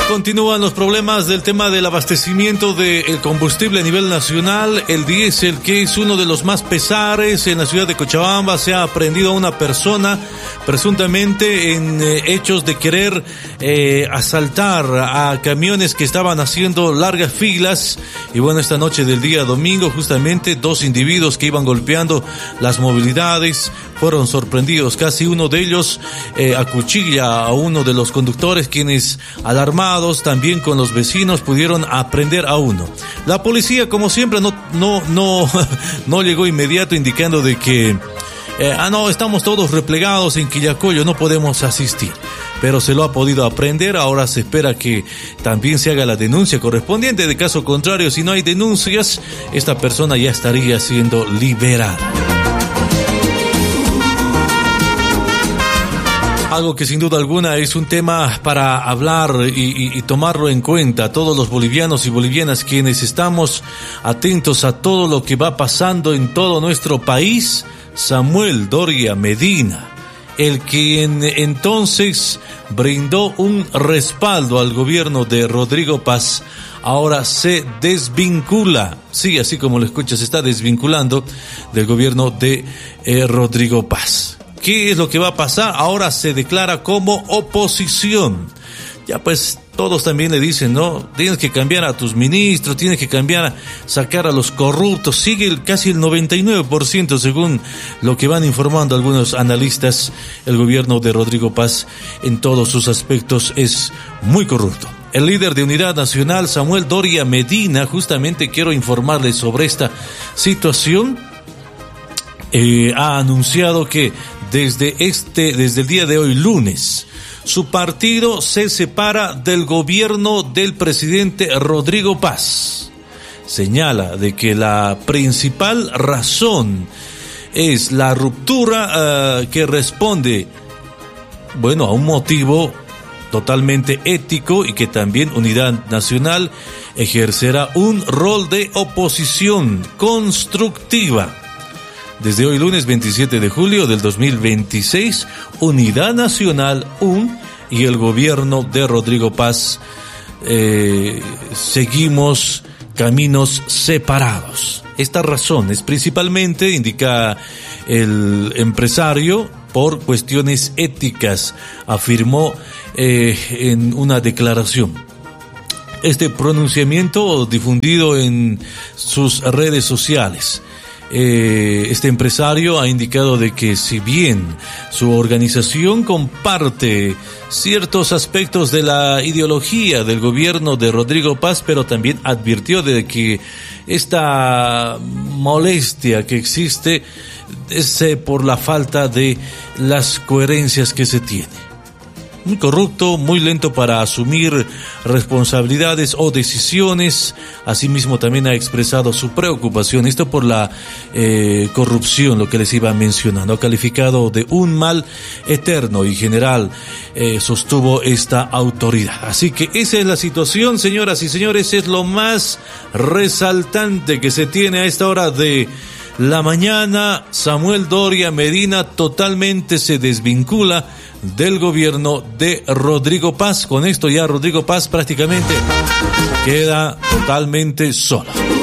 Continúan los problemas del tema del abastecimiento del combustible a nivel nacional. El diésel, que es uno de los más pesares en la ciudad de Cochabamba, se ha aprehendido a una persona presuntamente en hechos de querer asaltar a camiones que estaban haciendo largas filas. Y bueno, esta noche del día domingo, justamente dos individuos que iban golpeando las movilidades fueron sorprendidos. Casi uno de ellos acuchilla a uno de los conductores, quienes, alarmados también con los vecinos, pudieron aprender a uno. La policía, como siempre, no llegó inmediato, indicando de que no, estamos todos replegados en Quillacollo, no podemos asistir. Pero se lo ha podido aprender. Ahora se espera que también se haga la denuncia correspondiente. De caso contrario, si no hay denuncias, esta persona ya estaría siendo liberada. Algo que sin duda alguna es un tema para hablar y tomarlo en cuenta. Todos los bolivianos y bolivianas quienes estamos atentos a todo lo que va pasando en todo nuestro país. Samuel Doria Medina, el quien entonces brindó un respaldo al gobierno de Rodrigo Paz, ahora se desvincula. Sí, así como lo escuchas, se está desvinculando del gobierno de Rodrigo Paz. ¿Qué es lo que va a pasar? Ahora se declara como oposición. Ya pues todos también le dicen, ¿no? Tienes que cambiar a tus ministros, tienes que sacar a los corruptos. Sigue casi el 99%, según lo que van informando algunos analistas. El gobierno de Rodrigo Paz en todos sus aspectos es muy corrupto. El líder de Unidad Nacional, Samuel Doria Medina, justamente quiero informarles sobre esta situación. Ha anunciado que desde el día de hoy, lunes, su partido se separa del gobierno del presidente Rodrigo Paz. Señala de que la principal razón es la ruptura que responde, a un motivo totalmente ético, y que también Unidad Nacional ejercerá un rol de oposición constructiva. Desde hoy, lunes 27 de julio del 2026, Unidad Nacional, y el gobierno de Rodrigo Paz seguimos caminos separados. Esta razón es principalmente, indica el empresario, por cuestiones éticas, afirmó en una declaración. Este pronunciamiento difundido en sus redes sociales. Este empresario ha indicado de que si bien su organización comparte ciertos aspectos de la ideología del gobierno de Rodrigo Paz, pero también advirtió de que esta molestia que existe es por la falta de las coherencias que se tiene. Muy corrupto, muy lento para asumir responsabilidades o decisiones. Asimismo también ha expresado su preocupación, esto por la corrupción, lo que les iba mencionando. Ha calificado de un mal eterno y general, sostuvo esta autoridad. Así que esa es la situación, señoras y señores, es lo más resaltante que se tiene a esta hora de la mañana. Samuel Doria Medina totalmente se desvincula del gobierno de Rodrigo Paz. Con esto ya Rodrigo Paz prácticamente queda totalmente solo.